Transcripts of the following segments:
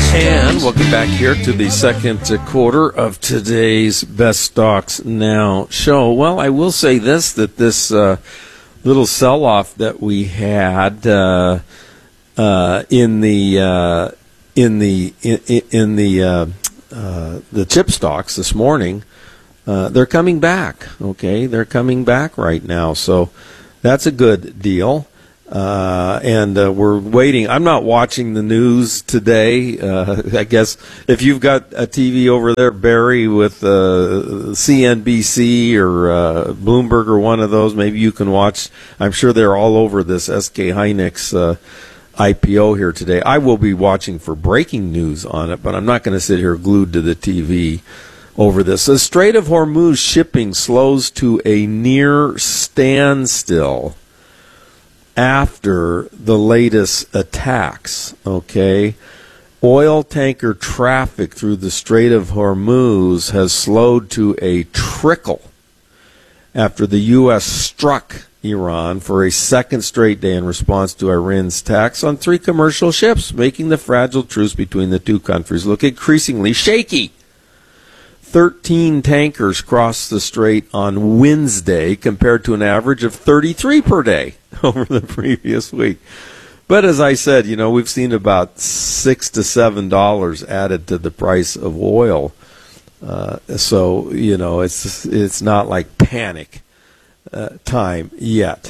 And welcome back here to the second quarter of today's Best Stocks Now show. Well, I will say that this little sell-off that we had in the chip stocks this morning, they're coming back. Okay, they're coming back right now, so that's a good deal. And we're waiting. I'm not watching the news today. I guess if you've got a TV over there, Barry, with CNBC or Bloomberg or one of those, maybe you can watch. I'm sure they're all over this SK Hynix IPO here today. I will be watching for breaking news on it, but I'm not going to sit here glued to the TV over this. The Strait of Hormuz shipping slows to a near standstill after the latest attacks, okay? Oil tanker traffic through the Strait of Hormuz has slowed to a trickle after the U.S. struck Iran for a second straight day in response to Iran's attacks on 3 commercial ships, making the fragile truce between the two countries look increasingly shaky. 13 tankers crossed the strait on Wednesday compared to an average of 33 per day over the previous week. But as I said, we've seen about $6 to $7 added to the price of oil. So, it's not like panic time yet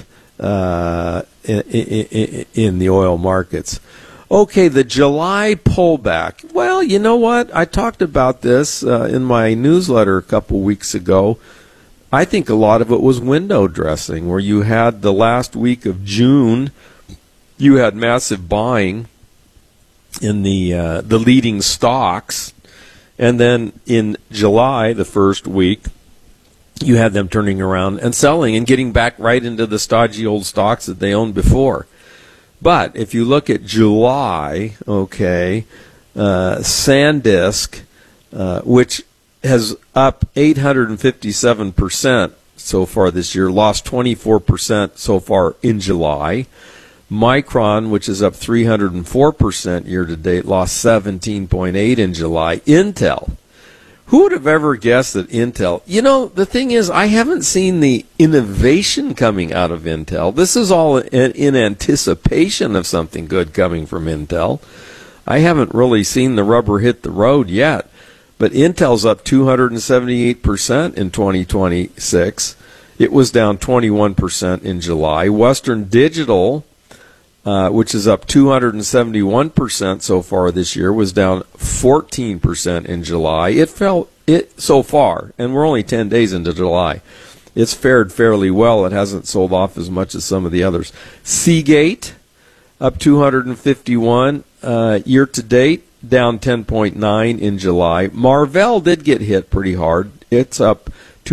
in the oil markets. Okay, the July pullback. Well, you know what? I talked about this in my newsletter a couple weeks ago. I think a lot of it was window dressing, where you had the last week of June, you had massive buying in the leading stocks, and then in July, the first week, you had them turning around and selling and getting back right into the stodgy old stocks that they owned before. But if you look at July, okay, SanDisk, which has up 857% so far this year, lost 24% so far in July. Micron, which is up 304% year to date, lost 17.8% in July. Intel. Who would have ever guessed that Intel? The thing is, I haven't seen the innovation coming out of Intel. This is all in anticipation of something good coming from Intel. I haven't really seen the rubber hit the road yet. But Intel's up 278% in 2026. It was down 21% in July. Western Digital, which is up 271% so far this year, was down 14% in July. It so far, and we're only 10 days into July. It's fared fairly well. It hasn't sold off as much as some of the others. Seagate, up 251 year to date, down 10.9 in July. Marvell did get hit pretty hard. It's up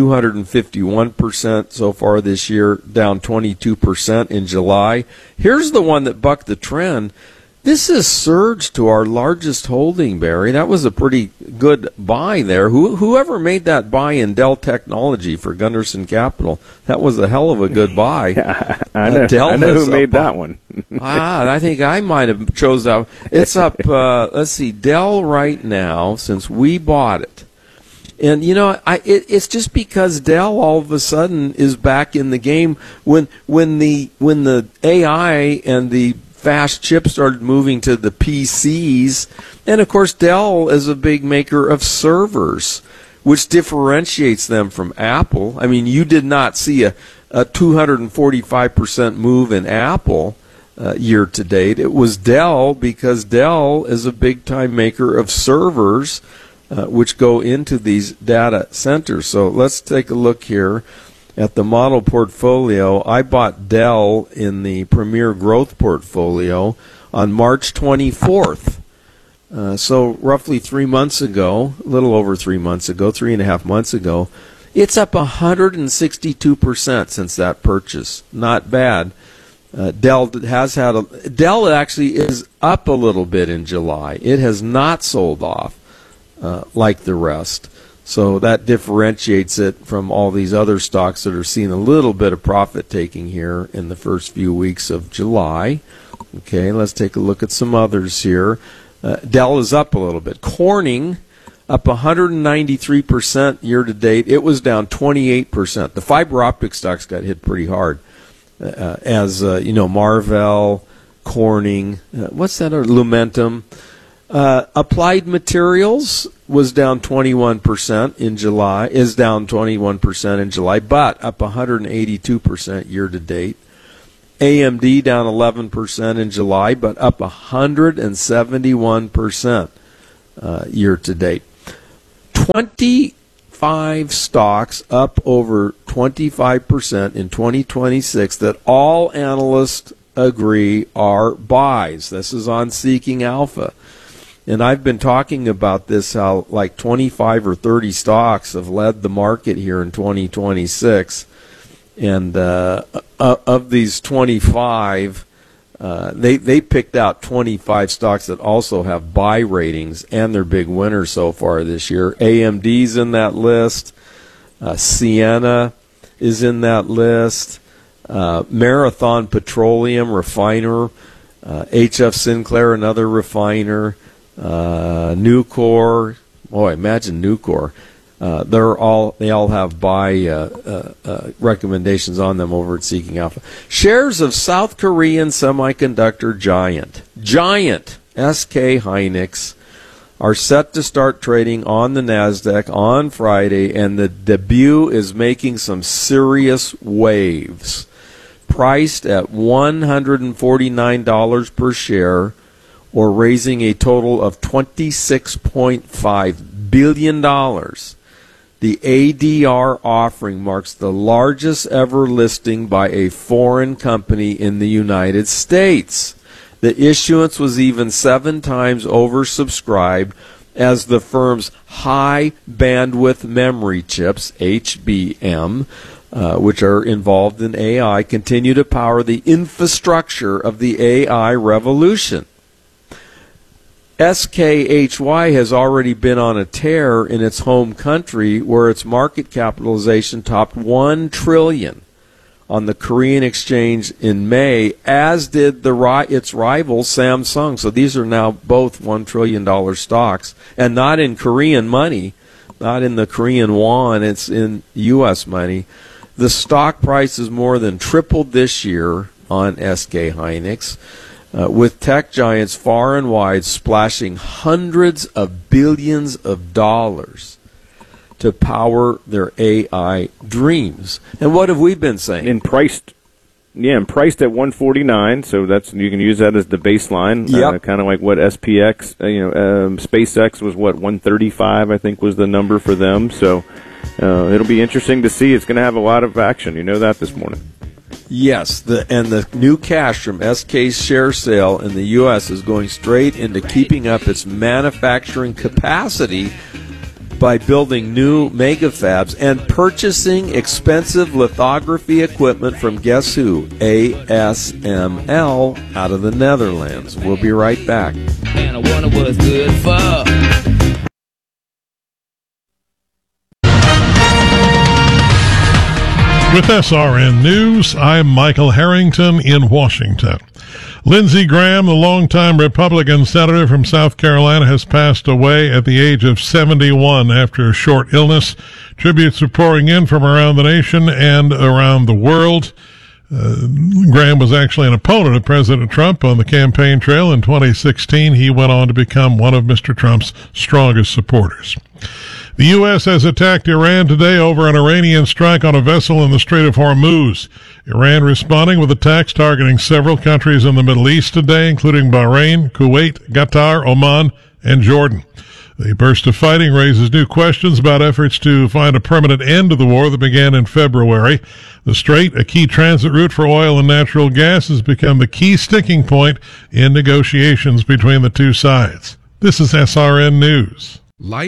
251% so far this year, down 22% in July. Here's the one that bucked the trend. This is Surge to our largest holding, Barry. That was a pretty good buy there. Whoever made that buy in Dell Technology for Gunderson Capital, that was a hell of a good buy. I know who made that one. I think I might have chose that. It's up, let's see, Dell right now, since we bought it. And, it's just because Dell all of a sudden is back in the game when the AI and the fast chips started moving to the PCs. And, of course, Dell is a big maker of servers, which differentiates them from Apple. I mean, you did not see a 245% move in Apple year to date. It was Dell, because Dell is a big-time maker of servers, which go into these data centers. So let's take a look here at the model portfolio. I bought Dell in the Premier Growth portfolio on March 24th. So roughly 3 months ago, a little over 3 months ago, 3.5 months ago. It's up 162% since that purchase. Not bad. Dell actually is up a little bit in July. It has not sold off like the rest. So that differentiates it from all these other stocks that are seeing a little bit of profit taking here in the first few weeks of July. Okay, let's take a look at some others here. Dell is up a little bit. Corning up 193% year to date. It was down 28%. The fiber optic stocks got hit pretty hard, Marvell, Corning, what's that? Lumentum. Applied Materials was down 21% in July, is down 21% in July, but up 182% year to date. AMD down 11% in July, but up 171% year to date. 25 stocks up over 25% in 2026 that all analysts agree are buys. This is on Seeking Alpha. And I've been talking about this, how like 25 or 30 stocks have led the market here in 2026. And of these 25, they picked out 25 stocks that also have buy ratings, and they're big winners so far this year. AMD's in that list. Ciena is in that list. Marathon Petroleum, refiner. HF Sinclair, another refiner. Nucor. Boy, imagine Nucor. They all have buy recommendations on them over at Seeking Alpha. Shares of South Korean semiconductor giant SK Hynix are set to start trading on the NASDAQ on Friday, and the debut is making some serious waves. Priced at $149 per share, or raising a total of $26.5 billion. The ADR offering marks the largest ever listing by a foreign company in the United States. The issuance was even 7 times oversubscribed as the firm's high bandwidth memory chips, HBM, which are involved in AI, continue to power the infrastructure of the AI revolution. SKHY has already been on a tear in its home country, where its market capitalization topped $1 trillion on the Korean exchange in May, as did its rival Samsung. So these are now both $1 trillion stocks, and not in Korean money, not in the Korean won, it's in U.S. money. The stock price has more than tripled this year on SK Hynix, with tech giants far and wide splashing hundreds of billions of dollars to power their AI dreams. And what have we been saying? And priced at $149, so that's, you can use that as the baseline. Yep. Kind of like what SPX, SpaceX was $135, I think was the number for them. So it'll be interesting to see. It's going to have a lot of action. You know that this morning. Yes, the new cash from SK's share sale in the U.S. is going straight into keeping up its manufacturing capacity by building new mega fabs and purchasing expensive lithography equipment from, guess who? ASML out of the Netherlands. We'll be right back. And I wonder what's good for. With SRN News, I'm Michael Harrington in Washington. Lindsey Graham, the longtime Republican senator from South Carolina, has passed away at the age of 71 after a short illness. Tributes are pouring in from around the nation and around the world. Graham was actually an opponent of President Trump on the campaign trail. In 2016, he went on to become one of Mr. Trump's strongest supporters. The U.S. has attacked Iran today over an Iranian strike on a vessel in the Strait of Hormuz. Iran responding with attacks targeting several countries in the Middle East today, including Bahrain, Kuwait, Qatar, Oman, and Jordan. The burst of fighting raises new questions about efforts to find a permanent end to the war that began in February. The Strait, a key transit route for oil and natural gas, has become the key sticking point in negotiations between the two sides. This is SRN News. Life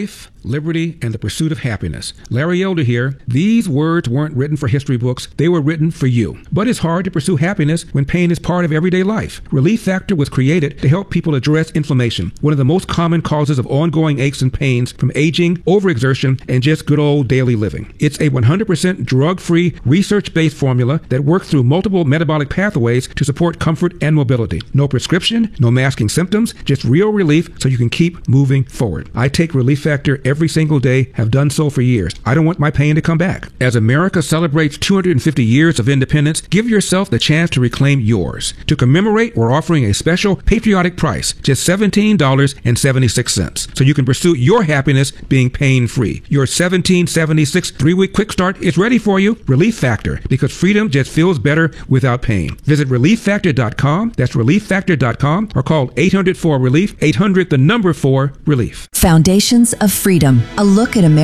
liberty, and the pursuit of happiness. Larry Elder here. These words weren't written for history books. They were written for you. But it's hard to pursue happiness when pain is part of everyday life. Relief Factor was created to help people address inflammation, one of the most common causes of ongoing aches and pains from aging, overexertion, and just good old daily living. It's a 100% drug-free, research-based formula that works through multiple metabolic pathways to support comfort and mobility. No prescription, no masking symptoms, just real relief so you can keep moving forward. I take Relief Factor every single day, have done so for years. I don't want my pain to come back. As America celebrates 250 years of independence, give yourself the chance to reclaim yours. To commemorate, we're offering a special patriotic price, just $17.76, so you can pursue your happiness being pain-free. Your $17.76 3-week quick start is ready for you. Relief Factor, because freedom just feels better without pain. Visit ReliefFactor.com. That's ReliefFactor.com, or call 800-4-RELIEF, 800-4-RELIEF. Foundations of Freedom, a look at America.